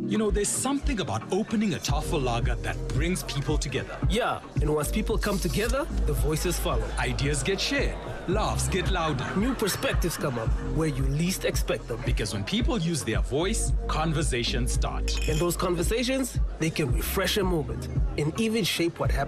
You know, there's something about opening a Tafel lager that brings people together. Yeah, and once people come together, the voices follow. Ideas get shared, laughs get louder. New perspectives come up where you least expect them. Because when people use their voice, conversations start. And those conversations, they can refresh a moment and even shape what happens